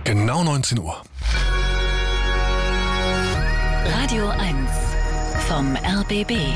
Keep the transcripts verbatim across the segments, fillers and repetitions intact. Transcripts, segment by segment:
Genau neunzehn Uhr. Radio eins vom R B B.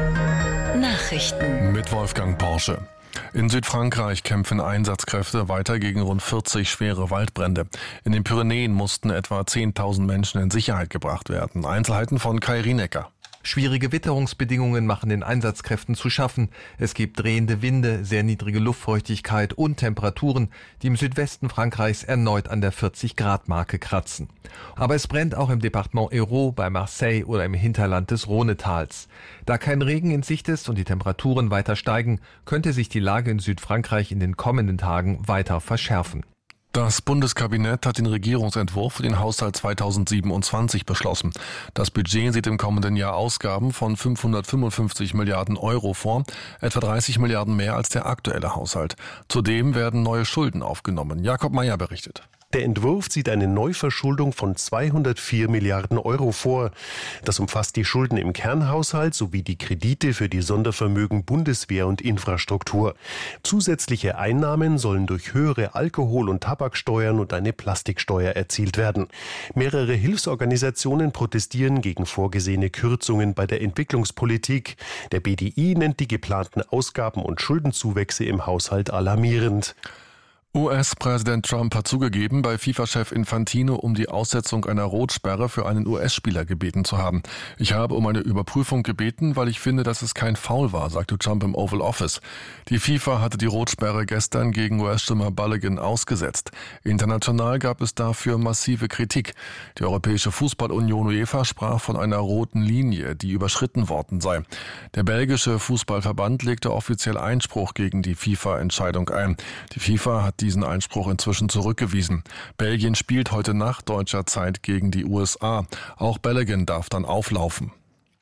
Nachrichten. Mit Wolfgang Porsche. In Südfrankreich kämpfen Einsatzkräfte weiter gegen rund vierzig schwere Waldbrände. In den Pyrenäen mussten etwa zehntausend Menschen in Sicherheit gebracht werden. Einzelheiten von Kai Rienecker. Schwierige Witterungsbedingungen machen den Einsatzkräften zu schaffen. Es gibt drehende Winde, sehr niedrige Luftfeuchtigkeit und Temperaturen, die im Südwesten Frankreichs erneut an der vierzig-Grad-Marke kratzen. Aber es brennt auch im Departement Hérault, bei Marseille oder im Hinterland des Rhônetals. Da kein Regen in Sicht ist und die Temperaturen weiter steigen, könnte sich die Lage in Südfrankreich in den kommenden Tagen weiter verschärfen. Das Bundeskabinett hat den Regierungsentwurf für den Haushalt zweitausendsiebenundzwanzig beschlossen. Das Budget sieht im kommenden Jahr Ausgaben von fünfhundertfünfundfünfzig Milliarden Euro vor, etwa dreißig Milliarden mehr als der aktuelle Haushalt. Zudem werden neue Schulden aufgenommen. Jakob Mayer berichtet. Der Entwurf sieht eine Neuverschuldung von zweihundertvier Milliarden Euro vor. Das umfasst die Schulden im Kernhaushalt sowie die Kredite für die Sondervermögen Bundeswehr und Infrastruktur. Zusätzliche Einnahmen sollen durch höhere Alkohol- und Tabaksteuern und eine Plastiksteuer erzielt werden. Mehrere Hilfsorganisationen protestieren gegen vorgesehene Kürzungen bei der Entwicklungspolitik. Der B D I nennt die geplanten Ausgaben und Schuldenzuwächse im Haushalt alarmierend. U S-Präsident Trump hat zugegeben, bei FIFA-Chef Infantino um die Aussetzung einer Rotsperre für einen U S-Spieler gebeten zu haben. Ich habe um eine Überprüfung gebeten, weil ich finde, dass es kein Foul war, sagte Trump im Oval Office. Die FIFA hatte die Rotsperre gestern gegen U S-Stürmer Balogun ausgesetzt. International gab es dafür massive Kritik. Die Europäische Fußballunion UEFA sprach von einer roten Linie, die überschritten worden sei. Der belgische Fußballverband legte offiziell Einspruch gegen die FIFA-Entscheidung ein. Die FIFA hat diesen Einspruch inzwischen zurückgewiesen. Belgien spielt heute Nacht deutscher Zeit gegen die U S A. Auch Balogun darf dann auflaufen.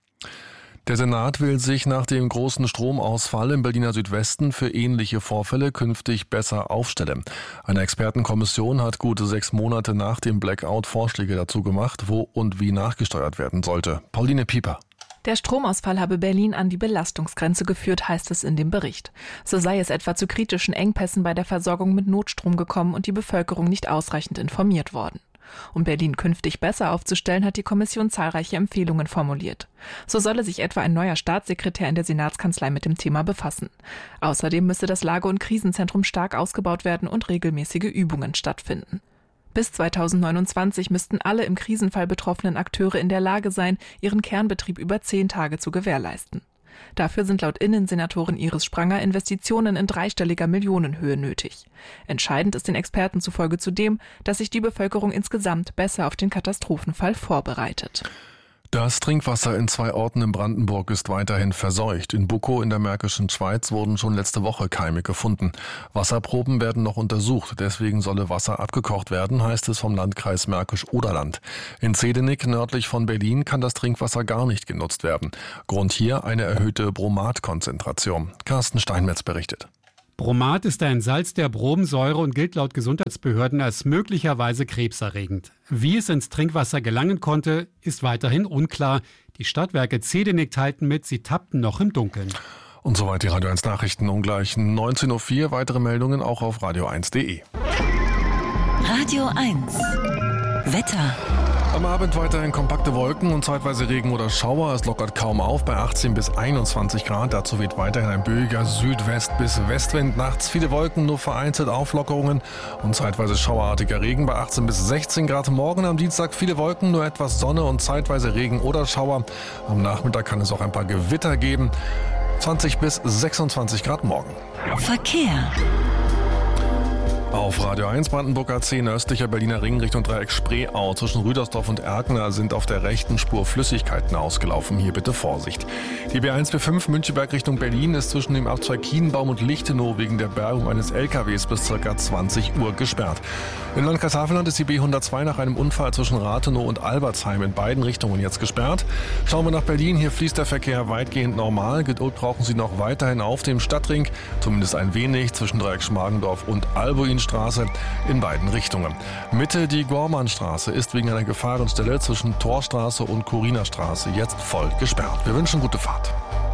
Der Senat will sich nach dem großen Stromausfall im Berliner Südwesten für ähnliche Vorfälle künftig besser aufstellen. Eine Expertenkommission hat gute sechs Monate nach dem Blackout Vorschläge dazu gemacht, wo und wie nachgesteuert werden sollte. Pauline Pieper. Der Stromausfall habe Berlin an die Belastungsgrenze geführt, heißt es in dem Bericht. So sei es etwa zu kritischen Engpässen bei der Versorgung mit Notstrom gekommen und die Bevölkerung nicht ausreichend informiert worden. Um Berlin künftig besser aufzustellen, hat die Kommission zahlreiche Empfehlungen formuliert. So solle sich etwa ein neuer Staatssekretär in der Senatskanzlei mit dem Thema befassen. Außerdem müsse das Lage- und Krisenzentrum stark ausgebaut werden und regelmäßige Übungen stattfinden. Bis zweitausendneunundzwanzig müssten alle im Krisenfall betroffenen Akteure in der Lage sein, ihren Kernbetrieb über zehn Tage zu gewährleisten. Dafür sind laut Innensenatorin Iris Spranger Investitionen in dreistelliger Millionenhöhe nötig. Entscheidend ist den Experten zufolge zudem, dass sich die Bevölkerung insgesamt besser auf den Katastrophenfall vorbereitet. Das Trinkwasser in zwei Orten in Brandenburg ist weiterhin verseucht. In Buckow in der Märkischen Schweiz wurden schon letzte Woche Keime gefunden. Wasserproben werden noch untersucht, deswegen solle Wasser abgekocht werden, heißt es vom Landkreis Märkisch-Oderland. In Zehdenick nördlich von Berlin kann das Trinkwasser gar nicht genutzt werden. Grund hier eine erhöhte Bromatkonzentration. Carsten Steinmetz berichtet. Bromat ist ein Salz der Bromsäure und gilt laut Gesundheitsbehörden als möglicherweise krebserregend. Wie es ins Trinkwasser gelangen konnte, ist weiterhin unklar. Die Stadtwerke Zehdenick teilten mit, sie tappten noch im Dunkeln. Und soweit die Radio eins Nachrichten um gleich neunzehn Uhr vier. Weitere Meldungen auch auf radio eins punkt de. Radio eins. Wetter. Am Abend weiterhin kompakte Wolken und zeitweise Regen oder Schauer. Es lockert kaum auf bei achtzehn bis einundzwanzig Grad. Dazu weht weiterhin ein böiger Südwest- bis Westwind. Nachts viele Wolken, nur vereinzelt Auflockerungen und zeitweise schauerartiger Regen bei achtzehn bis sechzehn Grad. Morgen am Dienstag viele Wolken, nur etwas Sonne und zeitweise Regen oder Schauer. Am Nachmittag kann es auch ein paar Gewitter geben. zwanzig bis sechsundzwanzig Grad morgen. Verkehr. Auf Radio eins Brandenburger zehn östlicher Berliner Ring Richtung Dreieck Spreeau. Zwischen Rüdersdorf und Erkner sind auf der rechten Spur Flüssigkeiten ausgelaufen. Hier bitte Vorsicht. Die B eins B fünf Müncheberg Richtung Berlin ist zwischen dem Abzweig Kienbaum und Lichtenau wegen der Bergung eines L K Ws bis ca. zwanzig Uhr gesperrt. Im Landkreis Havelland ist die B hundertzwei nach einem Unfall zwischen Rathenow und Albertsheim in beiden Richtungen jetzt gesperrt. Schauen wir nach Berlin. Hier fließt der Verkehr weitgehend normal. Geduld brauchen Sie noch weiterhin auf dem Stadtring. Zumindest ein wenig zwischen Dreieck Schmargendorf und Albuinstraße in beiden Richtungen. Mitte die Gormannstraße ist wegen einer Gefahrenstelle zwischen Torstraße und Chorinerstraße jetzt voll gesperrt. Wir wünschen gute Fahrt.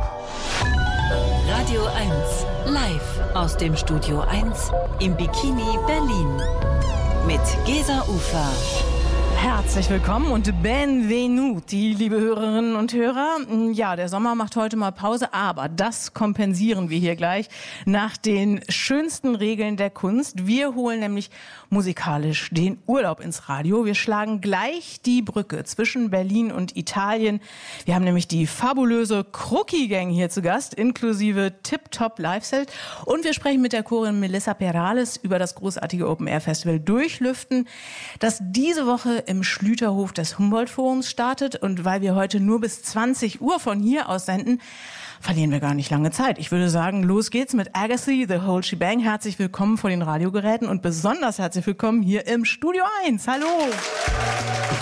Radio eins live aus dem Studio eins im Bikini Berlin. Mehr mit Gesa Ufer. Herzlich willkommen und benvenuti, liebe Hörerinnen und Hörer. Ja, der Sommer macht heute mal Pause, aber das kompensieren wir hier gleich nach den schönsten Regeln der Kunst. Wir holen nämlich musikalisch den Urlaub ins Radio. Wir schlagen gleich die Brücke zwischen Berlin und Italien. Wir haben nämlich die fabulöse Crookie Gang hier zu Gast, inklusive Tip-Top Live-Set. Und wir sprechen mit der Chorin Melissa Perales über das großartige Open-Air-Festival Durchlüften, das diese Woche im Schlüterhof des Humboldt-Forums startet. Und weil wir heute nur bis zwanzig Uhr von hier aus senden, verlieren wir gar nicht lange Zeit. Ich würde sagen, los geht's mit Agassi, The Whole Shebang. Herzlich willkommen vor den Radiogeräten und besonders herzlich willkommen hier im Studio eins. Hallo!